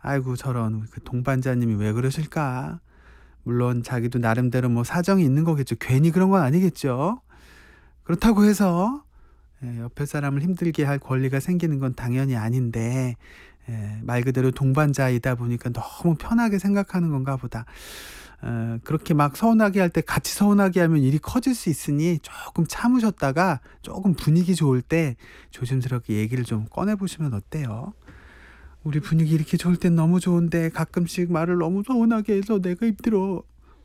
아이고 저런 그 동반자님이 왜 그러실까? 물론 자기도 나름대로 뭐 사정이 있는 거겠죠. 괜히 그런 건 아니겠죠. 그렇다고 해서 옆에 사람을 힘들게 할 권리가 생기는 건 당연히 아닌데 말 그대로 동반자이다 보니까 너무 편하게 생각하는 건가 보다. 그렇게 막 서운하게 할 때 같이 서운하게 하면 일이 커질 수 있으니 조금 참으셨다가 조금 분위기 좋을 때 조심스럽게 얘기를 좀 꺼내 보시면 어때요? "우리 분위기 이렇게 좋을 땐 너무 좋은데 가끔씩 말을 너무 서운하게 해서 내가 힘들어."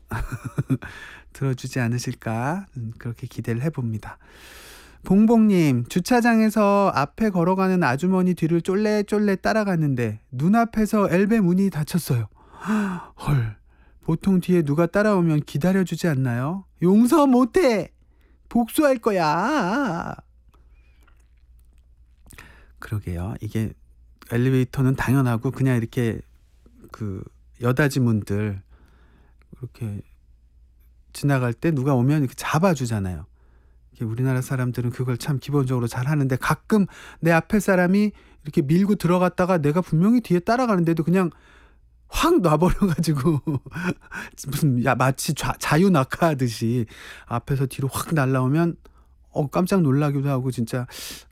들어주지 않으실까 그렇게 기대를 해 봅니다. 봉봉님, 주차장에서 앞에 걸어가는 아주머니 뒤를 쫄래쫄래 따라갔는데 눈앞에서 엘베 문이 닫혔어요. 헐, 보통 뒤에 누가 따라오면 기다려주지 않나요? 용서 못해! 복수할 거야! 그러게요. 이게 엘리베이터는 당연하고 그냥 이렇게 그 여닫이 문들 이렇게 지나갈 때 누가 오면 이렇게 잡아주잖아요. 우리나라 사람들은 그걸 참 기본적으로 잘 하는데 가끔 내 앞에 사람이 이렇게 밀고 들어갔다가 내가 분명히 뒤에 따라가는데도 그냥 확 놔버려가지고 무슨 마치 자유낙하하듯이 앞에서 뒤로 확 날라오면 깜짝 놀라기도 하고 진짜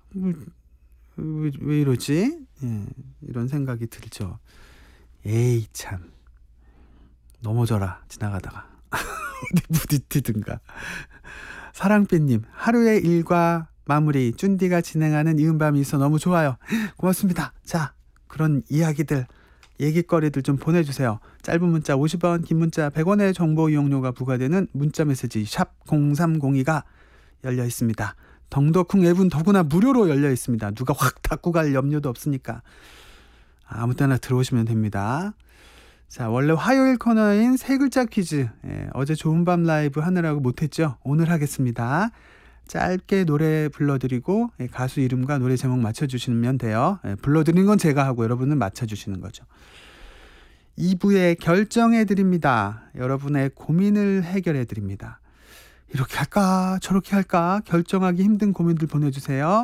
왜 이러지? 이런 생각이 들죠. 에이 참 넘어져라 지나가다가 어디 부딪히든가. 사랑빛님, 하루의 일과 마무리 쭌디가 진행하는 이은밤이 있어 너무 좋아요. 고맙습니다. 자, 그런 이야기들 얘기거리들 좀 보내주세요. 짧은 문자 50원, 긴 문자 100원의 정보 이용료가 부과되는 문자메시지 샵 0302가 열려 있습니다. 덩더쿵 앱은 더구나 무료로 열려 있습니다. 누가 확 닫고 갈 염려도 없으니까 아무 때나 들어오시면 됩니다. 자, 원래 화요일 코너인 세 글자 퀴즈. 어제 좋은 밤 라이브 하느라고 못했죠? 오늘 하겠습니다. 짧게 노래 불러드리고 가수 이름과 노래 제목 맞춰주시면 돼요. 불러드리는 건 제가 하고 여러분은 맞춰주시는 거죠. 2부에 결정해드립니다. 여러분의 고민을 해결해드립니다. 이렇게 할까 저렇게 할까 결정하기 힘든 고민들 보내주세요.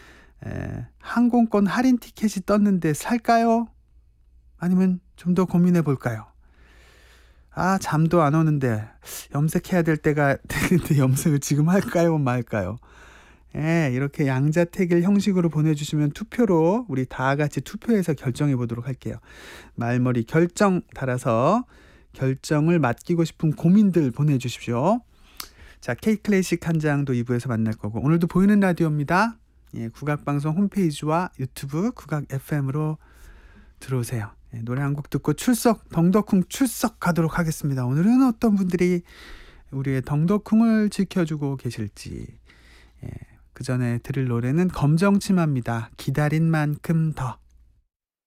항공권 할인 티켓이 떴는데 살까요? 아니면 좀 더 고민해 볼까요? 잠도 안 오는데 염색해야 될 때가 되는데 염색을 지금 할까요 말까요? 이렇게 양자택일 형식으로 보내주시면 투표로 우리 다 같이 투표해서 결정해 보도록 할게요. 말머리 결정 달아서 결정을 맡기고 싶은 고민들 보내주십시오. 자, K클래식 한 장도 2부에서 만날 거고 오늘도 보이는 라디오입니다. 국악방송 홈페이지와 유튜브 국악 FM으로 들어오세요. 노래 한 곡 듣고 덩더쿵 출석 가도록 하겠습니다. 오늘은 어떤 분들이 우리의 덩더쿵을 지켜주고 계실지. 그 전에 들을 노래는 검정치마입니다. 기다린 만큼 더.